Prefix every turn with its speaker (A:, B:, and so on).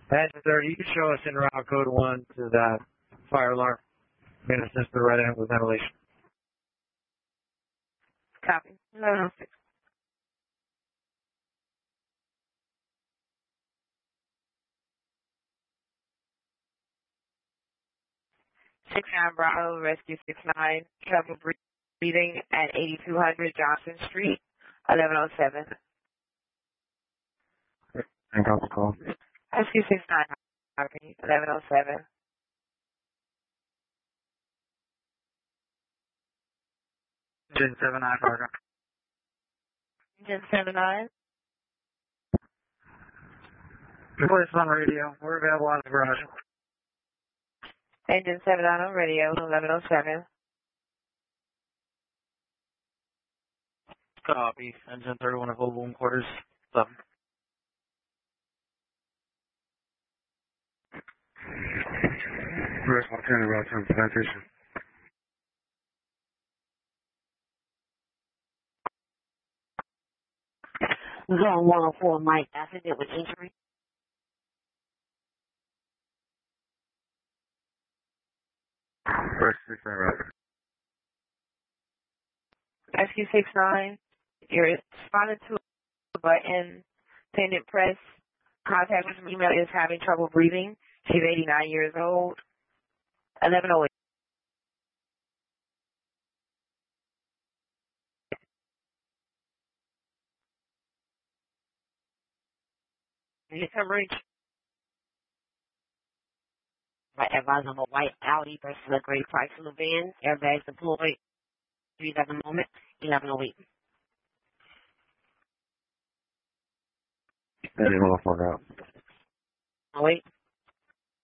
A: Engine 30, you can show us in route code 1 to that fire alarm. Main assist the right end with ventilation.
B: Copy. 1106. Six-9 Bravo, Rescue 69, trouble breathing at 8200 Johnson Street, 1107.
A: And call the call.
B: Rescue 69, copy, 1107.
A: Engine 79, Fargo.
B: Engine 79.
A: Voice on radio. We're available on the garage.
B: Engine 79 on radio, 1107.
A: Copy. Engine 31 available in quarters. 7. Reverse Montana, route 10, plantation.
C: Zone 104, Mike, accident with injury.
A: Rescue 69, route.
B: Rescue 69, you're responding to a button, pendant press. Contact with email is having trouble breathing. She's 89 years old. 1108.
C: Need coverage. Right, advise on a white Audi versus a gray Chrysler van. Airbags deployed. 3 at the moment. 1108.
A: Engine 104, route.
C: Oh, wait.